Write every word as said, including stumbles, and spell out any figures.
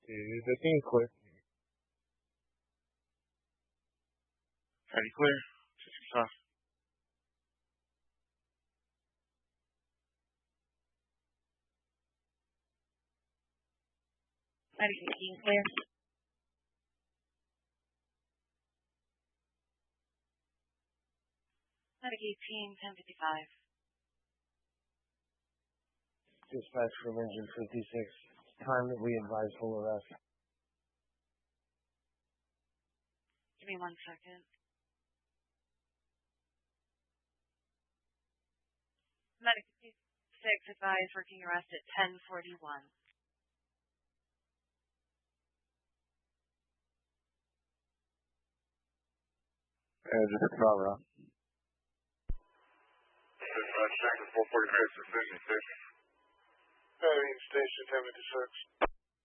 Dude, the thing clear. Ready, clear. System soft. Medic fifteen, clear. Medic eighteen, ten fifty-five. Dispatch from engine fifty-six. Time that we advise full arrest. Give me one second. Medic fifty-six, advise working arrest at ten forty-one. Uh, this is Bravo. Dispatch, sector four forty-five, Station Station. Union Station, ten fifty-six.